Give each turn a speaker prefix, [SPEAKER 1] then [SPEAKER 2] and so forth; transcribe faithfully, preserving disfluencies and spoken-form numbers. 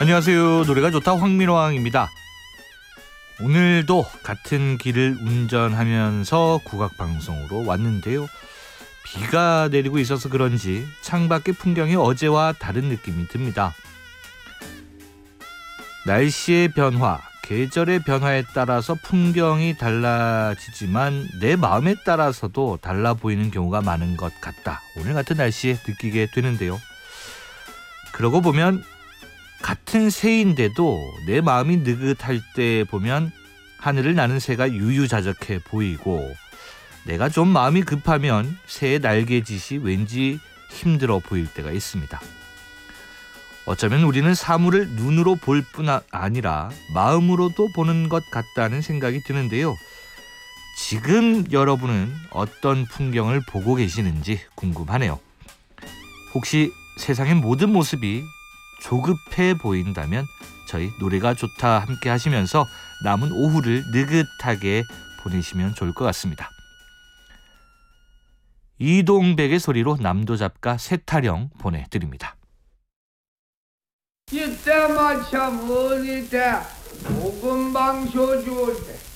[SPEAKER 1] 안녕하세요. 노래가 좋다 황민호왕입니다. 오늘도 같은 길을 운전하면서 국악방송으로 왔는데요. 비가 내리고 있어서 그런지 창밖의 풍경이 어제와 다른 느낌이 듭니다. 날씨의 변화, 계절의 변화에 따라서 풍경이 달라지지만 내 마음에 따라서도 달라 보이는 경우가 많은 것 같다. 오늘 같은 날씨에 느끼게 되는데요. 그러고 보면 같은 새인데도 내 마음이 느긋할 때 보면 하늘을 나는 새가 유유자적해 보이고, 내가 좀 마음이 급하면 새의 날개짓이 왠지 힘들어 보일 때가 있습니다. 어쩌면 우리는 사물을 눈으로 볼 뿐 아니라 마음으로도 보는 것 같다는 생각이 드는데요. 지금 여러분은 어떤 풍경을 보고 계시는지 궁금하네요. 혹시 세상의 모든 모습이 조급해 보인다면 저희 노래가 좋다 함께 하시면서 남은 오후를 느긋하게 보내시면 좋을 것 같습니다. 이동백의 소리로 남도 잡가 새타령 보내드립니다.
[SPEAKER 2] 이때 마참 어디 때 오금방쇼 줄 때